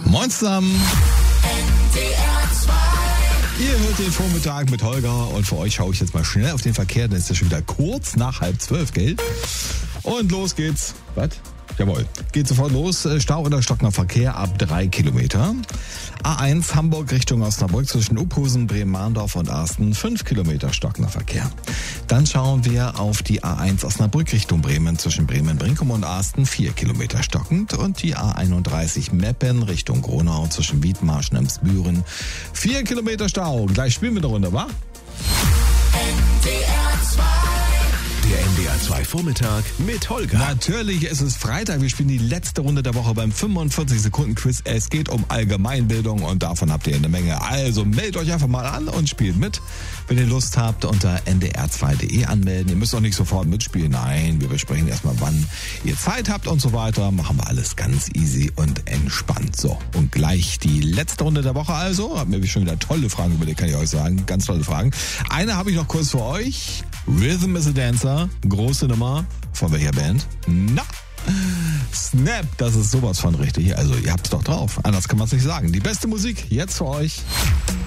Moin zusammen. Ihr hört den Vormittag mit Holger und für euch schaue ich jetzt mal schnell auf den Verkehr, denn es ist ja schon wieder kurz nach 11:30, gell? Und los geht's. Was? Jawohl. Geht sofort los. Stau oder stockender Verkehr ab 3 Kilometer. A1 Hamburg Richtung Osnabrück zwischen Uphusen, Bremen-Mahndorf und Arsten 5 Kilometer stockender Verkehr. Dann schauen wir auf die A1 Osnabrück Richtung Bremen zwischen Bremen-Brinkum und Arsten 4 Kilometer stockend und die A31 Meppen Richtung Gronau zwischen Wiedmarsch und Emsbüren 4 Kilometer Stau. Gleich spielen wir eine Runde, wa? Der NDR 2 Vormittag mit Holger. Natürlich, es ist Freitag. Wir spielen die letzte Runde der Woche beim 45-Sekunden-Quiz. Es geht um Allgemeinbildung und davon habt ihr eine Menge. Also meldet euch einfach mal an und spielt mit. Wenn ihr Lust habt, unter ndr2.de anmelden. Ihr müsst auch nicht sofort mitspielen. Nein, wir besprechen erstmal, wann ihr Zeit habt und so weiter. Machen wir alles ganz easy und entspannt. So, und gleich die letzte Runde der Woche also. Hab mir schon wieder tolle Fragen überlegt, kann ich euch sagen. Ganz tolle Fragen. Eine habe ich noch kurz für euch. Rhythm is a Dancer, große Nummer. Von welcher Band? Na, Snap, das ist sowas von richtig. Also ihr habt's doch drauf. Anders kann man es nicht sagen. Die beste Musik jetzt für euch.